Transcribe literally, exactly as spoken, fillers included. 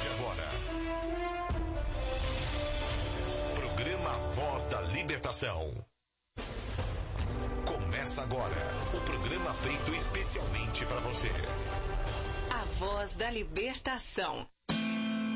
de agora. Programa Voz da Libertação. Começa agora o programa feito especialmente para você. A Voz da Libertação.